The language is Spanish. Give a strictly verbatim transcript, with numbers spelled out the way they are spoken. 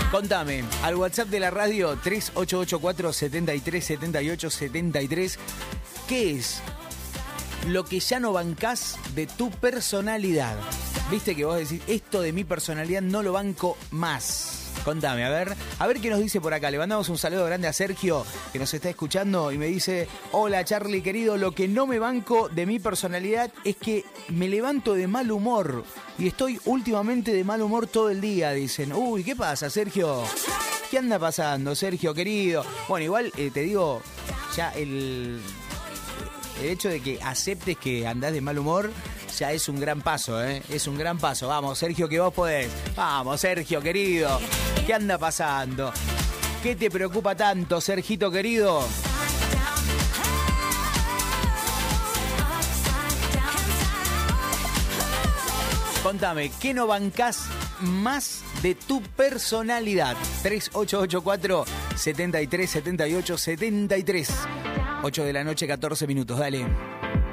Contame, al WhatsApp de la radio tres ocho ocho cuatro, siete tres, siete ocho, siete tres, ¿qué es lo que ya no bancás de tu personalidad? Viste que vos decís, esto de mi personalidad no lo banco más. Contame, a ver, a ver qué nos dice por acá. Le mandamos un saludo grande a Sergio, que nos está escuchando y me dice: hola Charlie querido, lo que no me banco de mi personalidad es que me levanto de mal humor y estoy últimamente de mal humor todo el día, dicen. Uy, ¿qué pasa, Sergio? ¿Qué anda pasando, Sergio querido? Bueno, igual eh, te digo, ya el, el hecho de que aceptes que andás de mal humor ya es un gran paso, ¿eh? Es un gran paso. Vamos, Sergio, que vos podés. Vamos, Sergio, querido. ¿Qué anda pasando? ¿Qué te preocupa tanto, Sergito, querido? Contame, ¿qué no bancás más de tu personalidad? tres ocho ocho cuatro, siete tres, siete ocho, siete tres. ocho de la noche, catorce minutos, dale.